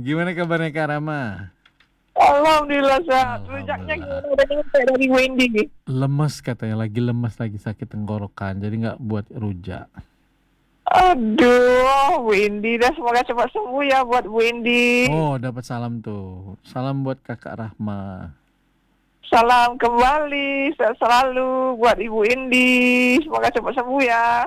Gimana kabarnya Kak Rama? Alhamdulillah sehat. Rujaknya Alhamdulillah. gimana? Udah nyampe dari Wendy. Lemes katanya, lagi lemes, lagi sakit tenggorokan, jadi nggak buat rujak. Aduh, Wendy dah semoga cepat sembuh ya buat Wendy. Oh, dapat salam tuh. Salam buat Kakak Rahma. Salam kembali, sehat selalu buat Ibu Wendy. Semoga cepat sembuh ya.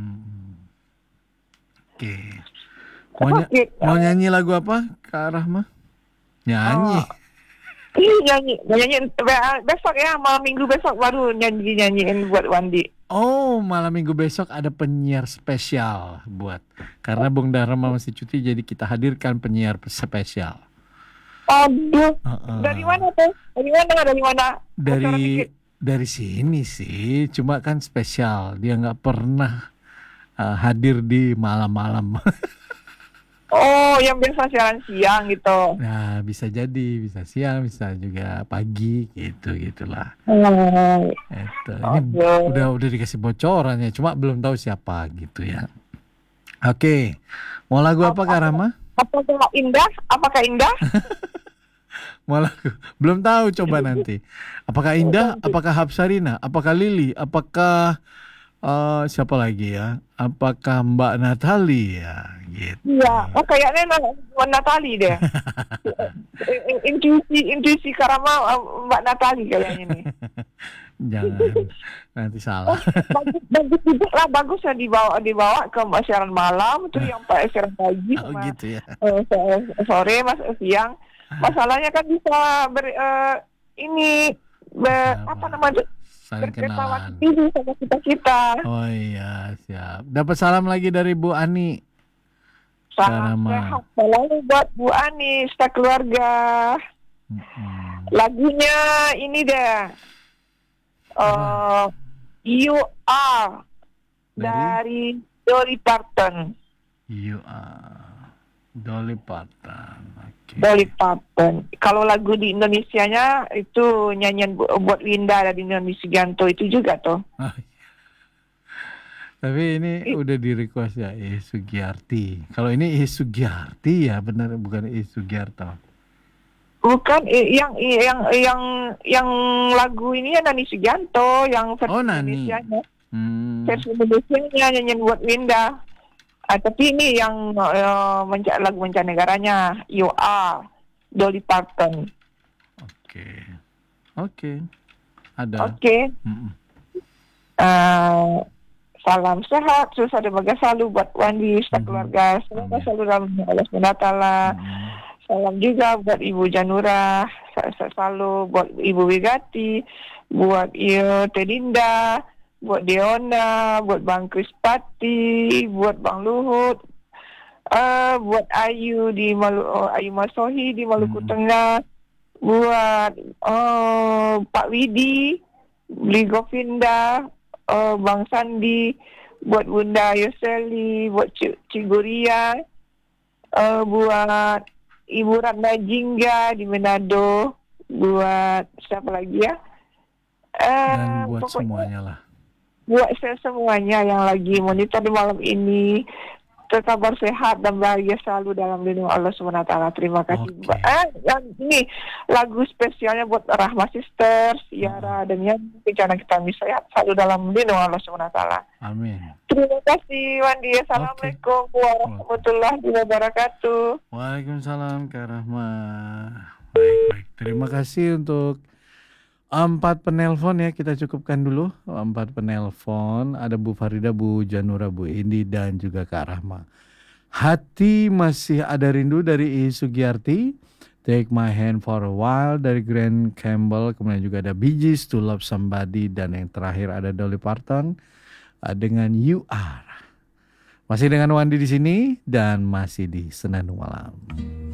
Oke. Sakit. Mau nyanyi lagu apa, Kak Rahma? Nyanyi. Nyanyi besok ya, malam minggu besok baru nyanyiin buat Wandi. Oh, malam minggu besok ada penyiar spesial karena Bung Dharma masih cuti, jadi kita hadirkan penyiar spesial. Aduh, dari mana tuh? Dari mana? Dari sini sih, cuma kan spesial. Dia nggak pernah hadir di malam-malam. Oh, yang biasa siang gitu. Nah, bisa jadi, bisa siang, bisa juga pagi, gitulah. Ini udah dikasih bocorannya, cuma belum tahu siapa gitu ya. Oke, mau lagu apa Kak Rama? Apakah indah? Mau lagu? Belum tahu, coba nanti. Apakah Indah? Apakah Hapsarina? Apakah Lili? Apakah siapa lagi ya? Apakah Mbak Natali ya? Gitu. Iya, kayaknya Mbak Natali deh. Intuisi Karama Mbak Natali kayaknya nih. Jangan, nanti salah. Bagus juga lah, bagus ya dibawa ke siaran malam itu yang siaran pagi sama gitu ya. Sore siang. Masalahnya kan bisa apa namanya? Saling kenalan. Sama kita. Oh iya, siap. Dapat salam lagi dari Bu Ani. Salam sehat selalu buat Bu Ani, keluarga. Lagunya ini deh. You Are dari Dolly Parton. You Are Dolly Parton. Okay. Dolly Parton. Kalau lagu di Indonesianya itu nyanyian buat Winda dari Noni Sugianto itu juga tuh. Tapi ini udah di request ya Sugiarti. Kalau ini Sugiarti ya, benar, bukan Sugiarto. Bukan, yang lagu ini ya Nani Sugianto, yang versi Indonesianya. Versi Indonesianya nyanyian buat Winda. Tapi ini yang lagu mancanegaranya You Are Dolly Parton. Oke. Ada. Oke. Salam sehat, susah dan bahagia selalu buat Wandi, keluarga. Semoga selalu dalam Allah SWT. Salam juga buat Ibu Janura, selalu buat Ibu Wigati, buat Tedinda, buat Deona, buat Bang Krispati, buat Bang Luhut, buat Ayu Ayu Masohi di Maluku Tengah, buat Pak Widi, Bli Govinda, Bang Sandi, buat Bunda Yoseli, buat Cik Guria, buat Ibu Ratna Jingga di Manado, buat siapa lagi ya? Dan buat semuanya lah. Buat saya semuanya yang lagi monitor di malam ini, terkabar sehat dan bahagia selalu dalam lindungan Allah SWT. Terima kasih. Yang ini lagu spesialnya buat Rahma Sisters, Yara dan yang rencana kita bisa sehat selalu dalam lindungan Allah SWT. Amin. Terima kasih Wandi. Assalamualaikum warahmatullahi wabarakatuh. Waalaikumsalam Kak Rahma. Baik. Terima kasih untuk 4 penelpon ya, kita cukupkan dulu 4 penelpon. Ada Bu Farida, Bu Janura, Bu Indi, dan juga Kak Rahma. Hati Masih Ada Rindu dari Sugiarti. Take My Hand for a While dari Grant Campbell. Kemudian juga ada Bee Gees, To Love Somebody. Dan yang terakhir ada Dolly Parton dengan You Are. Masih dengan Wandi di sini dan masih di Senandung Malam.